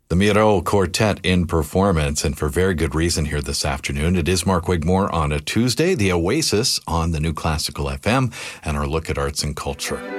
The Miro Quartet in performance, and for very good reason here this afternoon. It is Mark Wigmore on a Tuesday, the Oasis on the New Classical FM, and our look at arts and culture.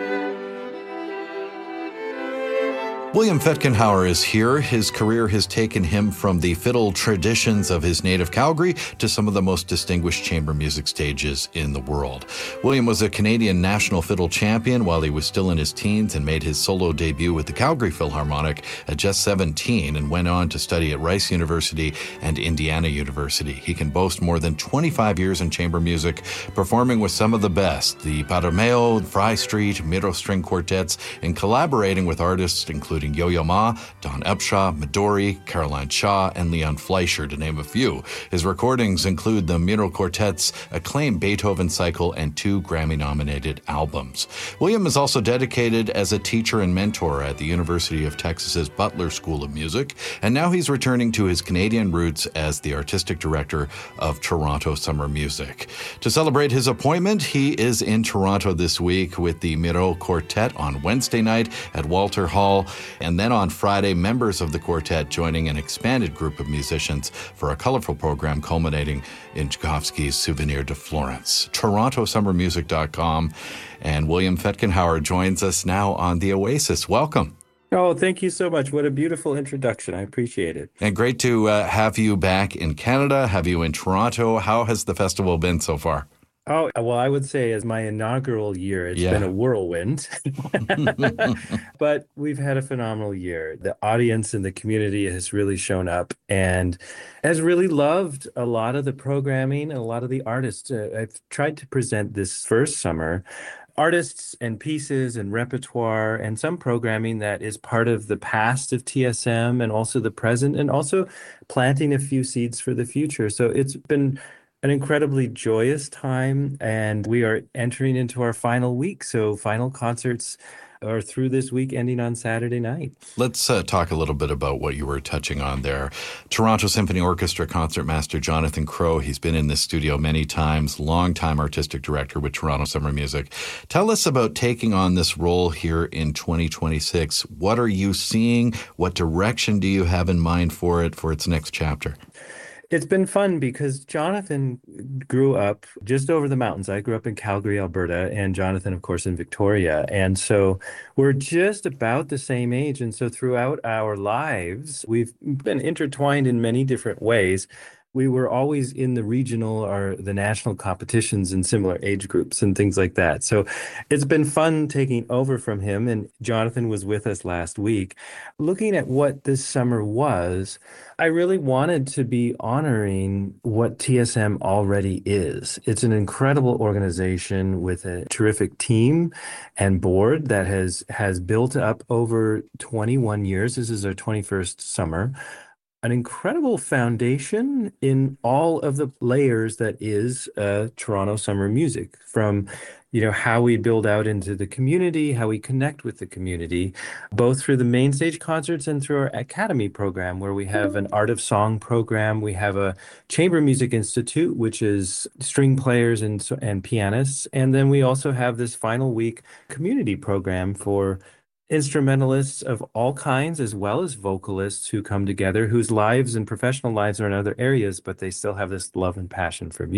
William Fetkenhauer is here. His career has taken him from the fiddle traditions of his native Calgary to some of the most distinguished chamber music stages in the world. William was a Canadian national fiddle champion while he was still in his teens and made his solo debut with the Calgary Philharmonic at just 17 and went on to study at Rice University and Indiana University. He can boast more than 25 years in chamber music, performing with some of the best, the Parameo, Fry Street, Miro String Quartets, and collaborating with artists including Yo-Yo Ma, Don Upshaw, Midori, Caroline Shaw, and Leon Fleischer, to name a few. His recordings include the Miro Quartet's acclaimed Beethoven cycle and 2 Grammy-nominated albums. William is also dedicated as a teacher and mentor at the University of Texas's Butler School of Music, and now he's returning to his Canadian roots as the artistic director of Toronto Summer Music. To celebrate his appointment, he is in Toronto this week with the Miro Quartet on Wednesday night at Walter Hall. And then on Friday, members of the quartet joining an expanded group of musicians for a colorful program culminating in Tchaikovsky's Souvenir de Florence. TorontoSummerMusic.com. And William Fetkenhauer joins us now on The Oasis. Welcome. Oh, thank you so much. What a beautiful introduction. I appreciate it. And great to have you back in Canada, have you in Toronto. How has the festival been so far? Oh, well, I would say as my inaugural year, it's been a whirlwind, but we've had a phenomenal year. The audience and the community has really shown up and has really loved a lot of the programming and a lot of the artists. I've tried to present this first summer artists and pieces and repertoire and some programming that is part of the past of TSM and also the present, and also planting a few seeds for the future. So it's been an incredibly joyous time, and we are entering into our final week. So final concerts are through this week, ending on Saturday night. Let's talk a little bit about what you were touching on there. Toronto Symphony Orchestra concertmaster Jonathan Crow, he's been in this studio many times, longtime artistic director with Toronto Summer Music. Tell us about taking on this role here in 2026. What are you seeing? What direction do you have in mind for it, for its next chapter? It's been fun because Jonathan grew up just over the mountains. I grew up in Calgary, Alberta, and Jonathan, of course, in Victoria. And so we're just about the same age. And so throughout our lives, we've been intertwined in many different ways. We were always in the regional or the national competitions in similar age groups and things like that. So it's been fun taking over from him. And Jonathan was with us last week. Looking at what this summer was, I really wanted to be honoring what TSM already is. It's an incredible organization with a terrific team and board that has built up over 21 years. This is our 21st summer. An incredible foundation in all of the layers that is Toronto Summer Music, from how we build out into the community, how we connect with the community, both through the main stage concerts and through our Academy program, where we have an Art of Song program. We have a Chamber Music Institute, which is string players and pianists. And then we also have this final week community program for instrumentalists of all kinds, as well as vocalists who come together, whose lives and professional lives are in other areas, but they still have this love and passion for music.